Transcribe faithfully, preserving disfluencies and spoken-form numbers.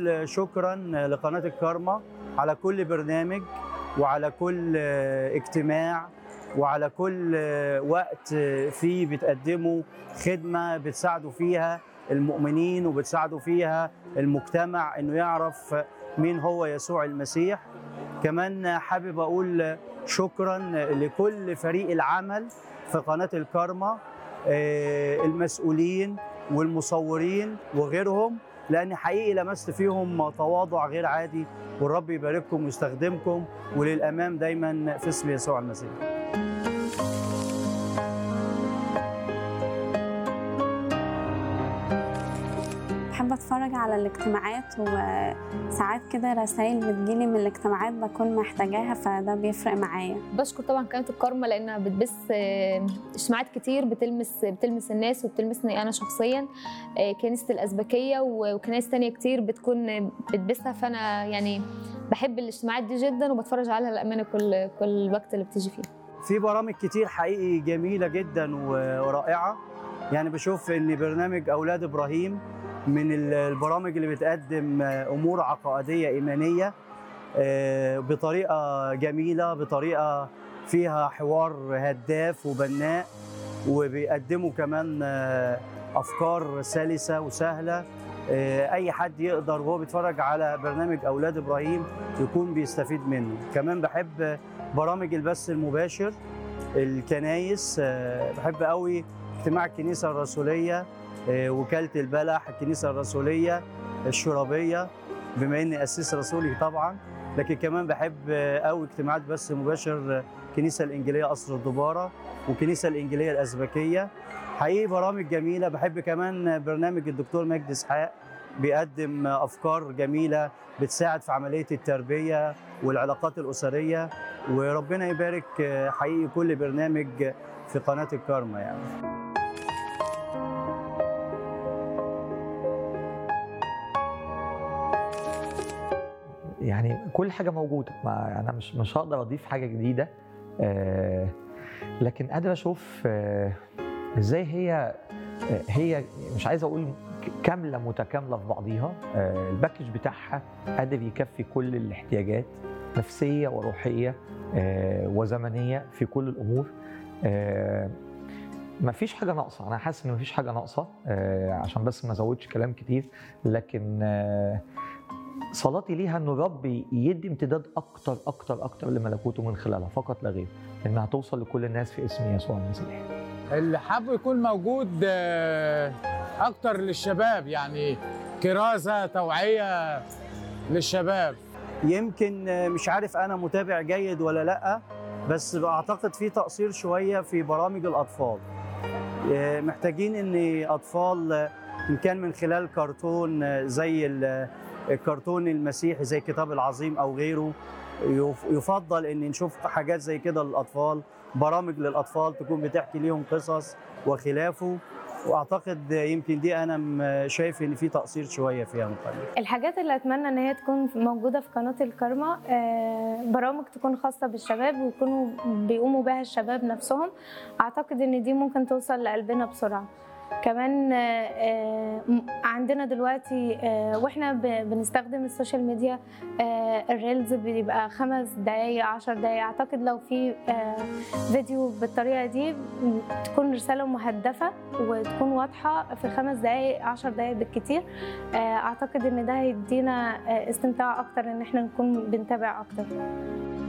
بقول شكرا لقناة الكارما على كل برنامج وعلى كل اجتماع وعلى كل وقت فيه بتقدموا خدمة بتساعدوا فيها المؤمنين وبتساعدوا فيها المجتمع انه يعرف مين هو يسوع المسيح. كمان حابب اقول شكرا لكل فريق العمل في قناة الكارما، المسؤولين والمصورين وغيرهم، لأن حقيقي لمست فيهم تواضع غير عادي، والرب يبارككم ويستخدمكم وللأمام دايما في اسم يسوع المسيح. بحب اتفرج على الاجتماعات، وساعات كده رسائل بتجيلي من الاجتماعات بكون محتاجاها، فده بيفرق معايا. بشكر طبعا قناه الكارما لانها بتبث اجتماعات كتير بتلمس بتلمس الناس وبتلمسني انا شخصيا، كنيسه الازبكيه وكنائس ثانيه كتير بتكون بتبثها، فانا يعني بحب الاجتماعات دي جدا وبتفرج عليها للامانه كل كل وقت اللي بتيجي فيه. في برامج كتير حقيقي جميله جدا ورائعه، يعني بشوف ان برنامج اولاد ابراهيم من البرامج اللي بتقدم امور عقائديه ايمانيه بطريقه جميله، بطريقه فيها حوار هداف وبناء، وبيقدموا كمان افكار سلسه وسهله. اي حد يقدر وهو بيتفرج على برنامج اولاد ابراهيم يكون بيستفيد منه. كمان بحب برامج البث المباشر، الكنايس، بحب قوي اجتماع الكنيسه الرسوليه، وكالة البلح، الكنيسة الرسولية، الشرابية بما اني قسيس رسولي طبعا، لكن كمان بحب قوي اجتماعات بث مباشر كنيسة الإنجيلية قصر الدبارة وكنيسة الإنجيلية الأزبكية. حقيقي برامج جميلة. بحب كمان برنامج الدكتور مجدي اسحاق، بيقدم أفكار جميلة بتساعد في عملية التربية والعلاقات الأسرية، وربنا يبارك حقيقي كل برنامج في قناة الكارما. يعني يعني كل حاجه موجوده، ما انا مش مش هقدر اضيف حاجه جديده، آه لكن قادر اشوف آه ازاي هي آه هي مش عايز اقول كامله متكامله في بعضيها. آه الباكج بتاعها قادر يكفي كل الاحتياجات نفسيه وروحيه آه وزمنيه في كل الامور. آه ما فيش حاجه ناقصه، انا حاسس ان ما فيش حاجه ناقصه، آه عشان بس ما ازودش كلام كتير، لكن آه صلاتي ليها ان الرب يدي امتداد اكتر اكتر اكتر لملكوته من خلالها فقط لا غير، انها توصل لكل الناس في اسم يسوع المسيح. اللي حابب يكون موجود اكتر للشباب، يعني كرازه توعيه للشباب. يمكن مش عارف انا متابع جيد ولا لا، بس بعتقد في تقصير شويه في برامج الاطفال. محتاجين ان اطفال ان كان من خلال كرتون زي الكرتون المسيحي زي الكتاب العظيم او غيره، يفضل ان نشوف حاجات زي كده للاطفال، برامج للاطفال تكون بتحكي ليهم قصص وخلافه. واعتقد يمكن دي انا شايف ان في تقصير شويه فيها مقارنه. الحاجات اللي اتمنى ان هي تكون موجوده في قناه الكارما، برامج تكون خاصه بالشباب ويكونوا بيقوموا بها الشباب نفسهم. اعتقد ان دي ممكن توصل لقلبنا بسرعه. كمان عندنا دلوقتي واحنا بنستخدم السوشيال ميديا الريلز بيبقى خمس دقايق عشر دقايق. اعتقد لو في فيديو بالطريقه دي تكون رساله مهدفه وتكون واضحه في خمس دقايق عشر دقايق بالكتير، اعتقد ان ده هيدينا استمتاع اكتر ان احنا نكون بنتابع اكتر.